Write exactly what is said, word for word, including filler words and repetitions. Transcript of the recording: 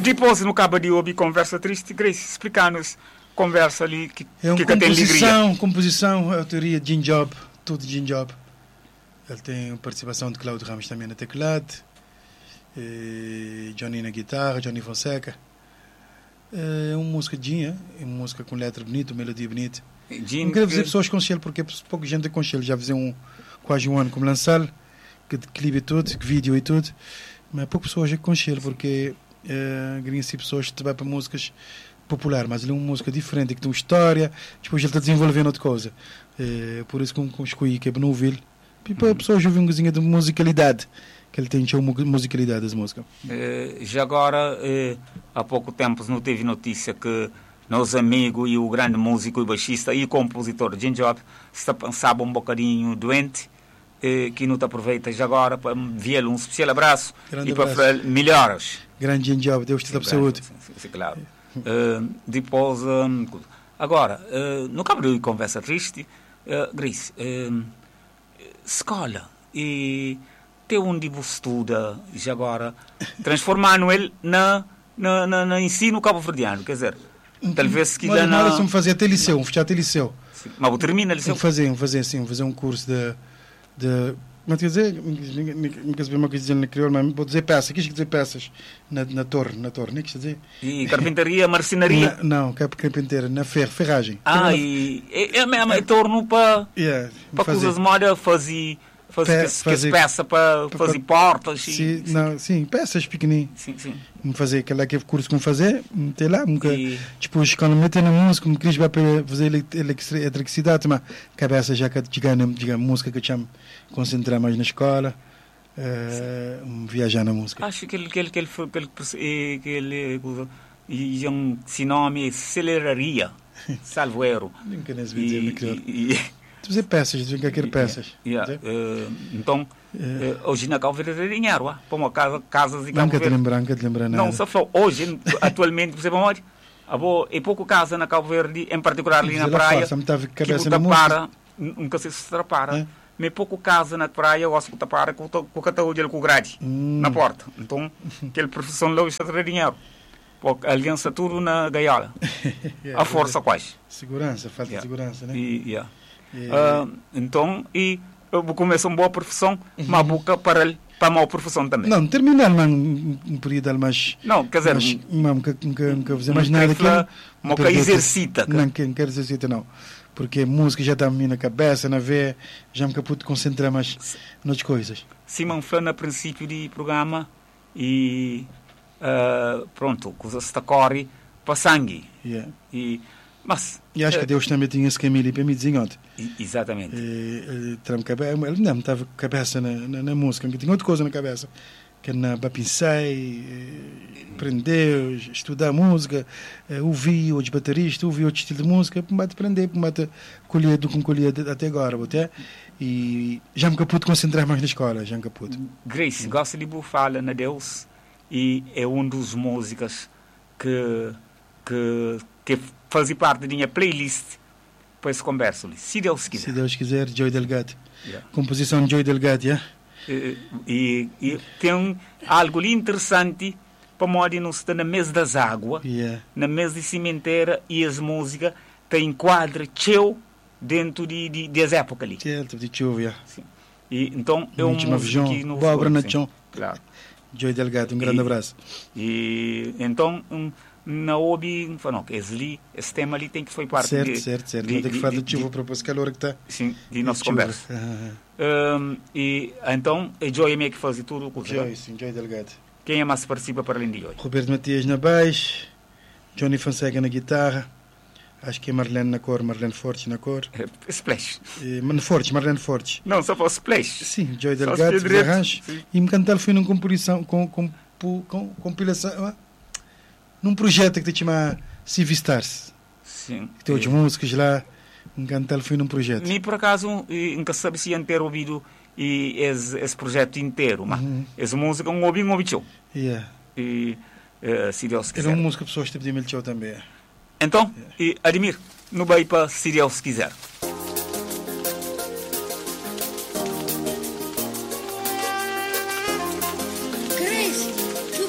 Depois, no cabo de ouvir conversa triste, Grace, explicar-nos conversa ali que, é uma que composição, tem composição, autoria de Jim Job, tudo de Jim Job. Ele tem participação de Cláudio Ramos também na teclado, Johnny na guitarra, Johnny Fonseca. É uma música de Jim, é uma música com letra bonita, melodia bonita. Não quero dizer pessoas com ele, porque pouca gente com ele. Já fizeram um, quase um ano como lançar, que de clipe e tudo, que vídeo e tudo. Mas poucas pessoas é com ele, porque uh, queriam ser pessoas que trabalham para músicas popular, mas ele é uma música diferente, que tem uma história, depois ele está desenvolvendo outra coisa. É, por isso que eu escolhi que é para ouvir. E para as pessoas ouvir uma coisinha de musicalidade, que ele tem uma musicalidade das músicas. É, já agora, é, há pouco tempo, não teve notícia que nosso amigo e o grande músico e baixista e compositor Jim Job está pensando um bocadinho doente, é, que não te aproveita já agora para enviar-lhe um especial abraço grande e abraço. Para falar melhoras. Grande Jim Job, Deus te dá saúde. Sim, sim, sim, claro. Uh, depois, um, agora, uh, no cabo de conversa triste, uh, Grace, uh, escola e ter onde você estuda, já agora, transformando ele na, na, na, na ensino cabo-verdiano, quer dizer, talvez que lá na... Mas vamos fazer até liceu, vamos fechar até liceu. Sim, mas vou terminar liceu? Vamos fazer, vamos fazer, sim, vamos fazer um curso de... de Mas quer dizer, não quer saber uma coisa dizer na crioulo, mas vou dizer peças, quis dizer peças na, na torre, na torre, não quer dizer? E carpintaria, marcenaria? Na, não, carpintaria, na fer, ferragem. Ah, e é, é mesmo, é torno para yeah, para coisas de moda, fazer fazer, fazer peça para fazer portas. Sim, sim, não, sim, peças pequeninas. Sim, sim. Vamos fazer aquele que é curso que vamos fazer, ter lá, nunca, e... depois quando meter na música, me queres para fazer eletricidade, mas cabeça já que chegar na música que eu chamo concentrar mais na escola, uh, viajar na música. Acho que ele que ele que ele que ele que ele e um sinônimo aceleraria, salvo erro. Nunca nem se dizer naquilo. Fazer peças, de qualquer peças. Yeah, yeah. Uh, então, yeah. uh, hoje na Cabo Verde é dinheiro, ah? Para uma casa, casas e Cabo Verde. Verde. Não lembrar, não te lembrar nada. Não, só falou, hoje, atualmente, você vai é pouco casa na Cabo Verde, em particular ali na praia, que você para, nunca se separa, é? Mas pouco casa na praia, eu gosto de tapar com o catálogo com o grade, hum. na porta. Então, aquele profissão logo está a ter dinheiro. Porque a aliança tudo na gaiola. yeah, a força quase. Segurança, falta yeah. de segurança, né? E, yeah. Yeah. Uh, então, e eu vou começar uma boa profissão, uhum. mas boca para para uma profissão também. Não, terminar um, um período mais... Não, quer dizer... Mas, não, nunca, nunca, nunca fazer mais nada. Não quer exercita. Não, não quer exercita, não. Porque a música já está na cabeça, na veia, já me pude concentrar mais nas coisas. Simão foi no princípio do programa e uh, pronto, coisa está corre para sangue. Yeah. E... Mas, e acho que Deus também tinha esse caminho para me dizer ontem. Exatamente. Ele não estava com a cabeça na, na, na música, tinha outra coisa na cabeça. Que na para pensar, aprender, estudar música, ouvir outros bateristas, ouvir outro estilo de música, para aprender, para colher do que colher até agora. Até. E já me pude concentrar mais na escola, já me pude. Grace, gosta de falar na Deus e é um dos músicas que, que, que fazia parte da minha playlist para esse converso, se Deus quiser. Se Deus quiser, Joey Delgado. Yeah. Composição de Joey Delgado, yeah? e, e, e tem algo ali interessante para modo não estar na mesa das águas, yeah. na mesa de cimenteira e as músicas tem quadro teu dentro de, de, das épocas ali. Certo, de chuva, yeah. Sim. E então é um músico que não boa obra na chão. Claro. Joey Delgado, um grande e, abraço. E então um, na obi, não, esse ali, esse tema ali tem que foi parte certo, de, certo, certo. De, tem que falar de chuva para esse calor que está. Sim, de nossa conversa. Uh-huh. Um, e então é Joey meio que faz tudo o Joey, sim, Joey Delgado. Quem é mais participa para além de Joey? Roberto Matias na baixo, Johnny Fonseca na guitarra, acho que é Marlene na cor, Marlene Fortes na cor. É, Splash. E, Man Fortes, Marlene Fortes. Não, só para o Splash. Sim, Joey Delgado, arranjo. E me cantar foi numa compilação, com, com, com, compilação, num projeto que te chama Civistars. Sim. Que tem outras é. músicas lá, me cantar foi num projeto. Nem por acaso, nunca sabe se ter ouvido e esse, esse projeto inteiro, mas uhum. essa música um ouvi um ouvi show. Yeah. E uh, se Deus quiser. Era uma música que pessoas te pediam show também. Então, yeah. e, Ademir, no vai para se Deus quiser.